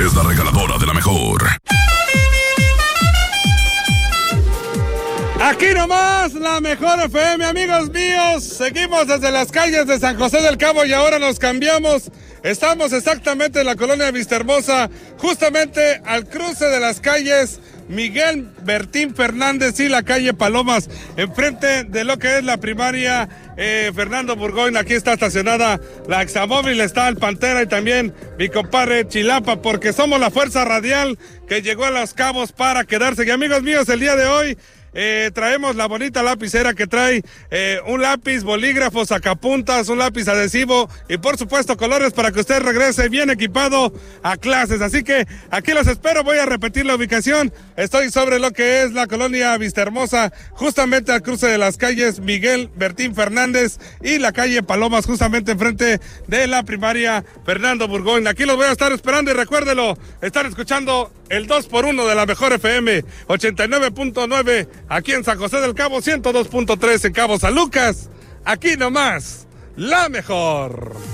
es la regaladora de la mejor. Aquí nomás, la mejor FM, amigos míos. Seguimos desde las calles de San José del Cabo y ahora nos cambiamos. Estamos exactamente en la colonia Vistahermosa, justamente al cruce de las calles Miguel Bertín Fernández y la calle Palomas, enfrente de lo que es la primaria Fernando Burgoyne. Aquí está estacionada la Examóvil, está el Pantera y también mi compadre Chilapa, porque somos la fuerza radial que llegó a Los Cabos para quedarse. Y amigos míos, el día de hoy traemos la bonita lapicera que trae un lápiz, bolígrafo, sacapuntas, un lápiz adhesivo y por supuesto colores para que usted regrese bien equipado a clases. Así que aquí los espero. Voy a repetir la ubicación. Estoy sobre lo que es la colonia Vistahermosa, justamente al cruce de las calles Miguel Bertín Fernández y la calle Palomas, justamente enfrente de la primaria Fernando Burgoyne. Aquí los voy a estar esperando y recuérdelo, están escuchando el 2x1 de la mejor FM 89.9 aquí en San José del Cabo, 102.3 en Cabo San Lucas. Aquí nomás, la mejor.